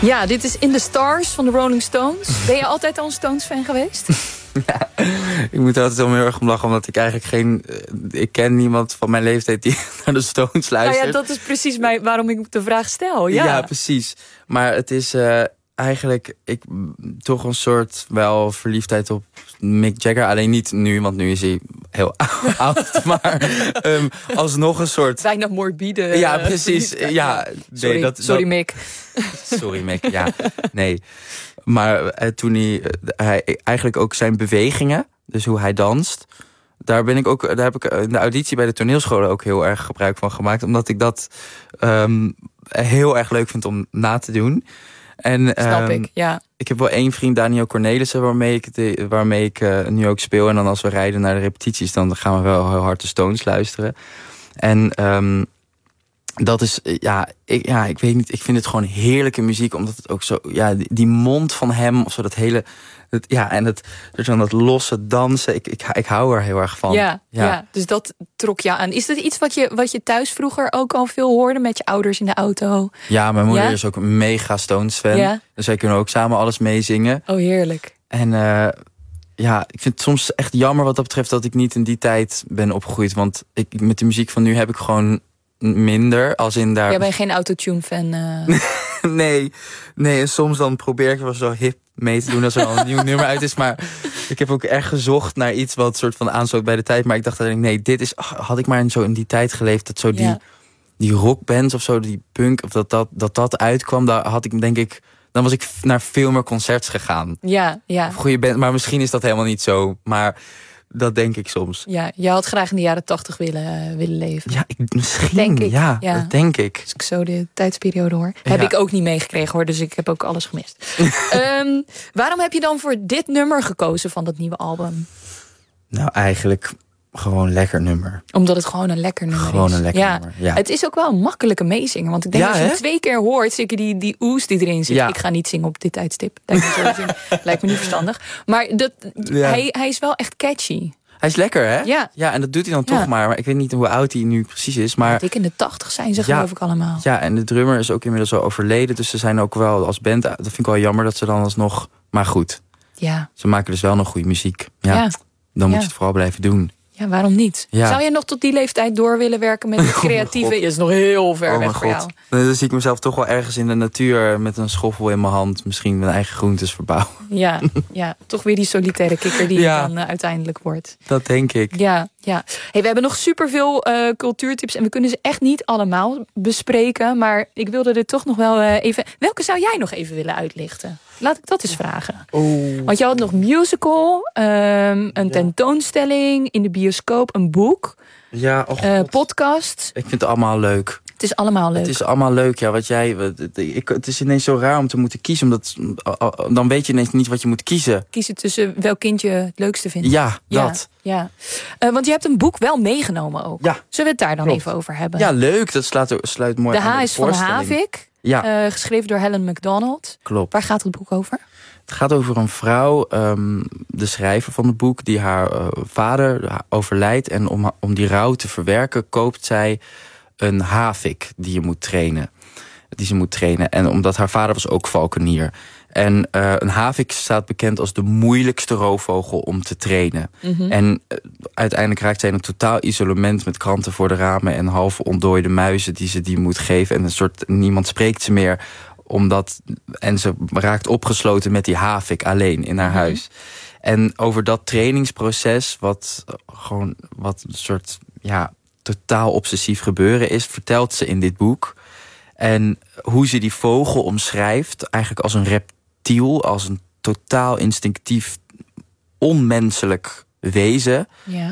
Ja, dit is In the Stars van de Rolling Stones. Ben je altijd al een Stones-fan geweest? Ja, ik moet er altijd wel heel erg om lachen, omdat ik eigenlijk ik ken niemand van mijn leeftijd die naar de Stones luistert. Nou ja, dat is precies waarom ik de vraag stel. Ja, precies. Maar het is eigenlijk toch een soort wel verliefdheid op Mick Jagger. Alleen niet nu, want nu is hij heel oud. Maar alsnog een soort... Bijna morbide. Ja, precies. Ja, nee, sorry Mick. Sorry Mick, ja. Nee. Maar toen hij eigenlijk ook zijn bewegingen, dus hoe hij danst, daar heb ik in de auditie bij de toneelscholen ook heel erg gebruik van gemaakt. Omdat ik dat heel erg leuk vind om na te doen. En, snap ik, ja. Ik heb wel één vriend, Daniel Cornelissen, waarmee ik nu ook speel. En dan als we rijden naar de repetities, dan gaan we wel heel hard de Stones luisteren. En dat is, ik weet niet, ik vind het gewoon heerlijke muziek, omdat het ook zo, ja, die mond van hem, of zo, dat hele, dus dan dat losse dansen, ik hou er heel erg van. Ja, dus dat trok je aan. Is dat iets wat je thuis vroeger ook al veel hoorde met je ouders in de auto? Ja, mijn moeder is ook een mega Stones fan. Ja? Dus wij kunnen ook samen alles meezingen. Oh, heerlijk. En ik vind het soms echt jammer wat dat betreft dat ik niet in die tijd ben opgegroeid. Want met de muziek van nu heb ik gewoon minder, als in daar... Jij bent geen autotune-fan? Nee, en soms dan probeer ik wel zo hip mee te doen als er al een nieuw nummer uit is. Maar ik heb ook echt gezocht naar iets wat soort van aansloot bij de tijd. Maar ik dacht nee, dit is... had ik maar zo in die tijd geleefd, dat zo die rockbands of zo, die punk, of dat uitkwam, daar had ik denk ik... Dan was ik naar veel meer concerts gegaan. Ja. Of goede band, maar misschien is dat helemaal niet zo. Maar dat denk ik soms. Ja, je had graag in de jaren 80 willen leven. Ja, misschien. Denk ik. Ja, dat denk ik. Als ik zo de tijdsperiode hoor. Heb ik ook niet meegekregen hoor, dus ik heb ook alles gemist. Waarom heb je dan voor dit nummer gekozen van dat nieuwe album? Nou, eigenlijk gewoon lekker nummer. Omdat het gewoon een lekker nummer is. Gewoon een lekker nummer, ja. Het is ook wel een makkelijke meezingen. Want ik denk als je het 2 keer hoort, zeker die oes die erin zit. Ja. Ik ga niet zingen op dit tijdstip. Lijkt me niet verstandig. Maar hij is wel echt catchy. Hij is lekker, hè? Ja, en dat doet hij dan toch maar. Maar ik weet niet hoe oud hij nu precies is. Maar dik in de 80 zijn ze, geloof ik, allemaal. Ja, en de drummer is ook inmiddels al overleden. Dus ze zijn ook wel als band... Dat vind ik wel jammer dat ze dan alsnog... Maar goed. Ja. Ze maken dus wel nog goede muziek. Ja. Dan moet je het vooral blijven doen. Ja, waarom niet? Ja. Zou je nog tot die leeftijd door willen werken met het creatieve? Je is nog heel ver weg voor jou. Dan zie ik mezelf toch wel ergens in de natuur met een schoffel in mijn hand. Misschien mijn eigen groentes verbouwen. Ja, toch weer die solitaire kikker die je dan uiteindelijk wordt. Dat denk ik. Ja. Hey, we hebben nog superveel cultuurtips en we kunnen ze echt niet allemaal bespreken. Maar ik wilde er toch nog wel even... Welke zou jij nog even willen uitlichten? Laat ik dat eens vragen. Want je had nog musical, een tentoonstelling in de bioscoop, een boek, podcast. Ik vind het allemaal leuk. Het is allemaal leuk. Het is allemaal leuk, ja. Het is ineens zo raar om te moeten kiezen. Omdat dan weet je ineens niet wat je moet kiezen. Kiezen tussen welk kind je het leukste vindt. Ja, dat. Ja. Want je hebt een boek wel meegenomen ook. Ja. Zullen we het daar dan even over hebben? Ja, leuk. Dat sluit mooi aan. De H is van Havik. Ja. Geschreven door Helen MacDonald. Klopt. Waar gaat het boek over? Het gaat over een vrouw, de schrijver van het boek, die haar vader overlijdt. En om die rouw te verwerken koopt zij een havik die ze moet trainen. En omdat haar vader was ook valkenier. En een havik staat bekend als de moeilijkste roofvogel om te trainen. Mm-hmm. En uiteindelijk raakt zij in een totaal isolement met kranten voor de ramen en half ontdooide muizen die moet geven. En niemand spreekt ze meer. En ze raakt opgesloten met die havik alleen in haar huis. En over dat trainingsproces, wat een soort totaal obsessief gebeuren is, vertelt ze in dit boek. En hoe ze die vogel omschrijft, eigenlijk als een reptiel, als een totaal instinctief, onmenselijk wezen. Ja.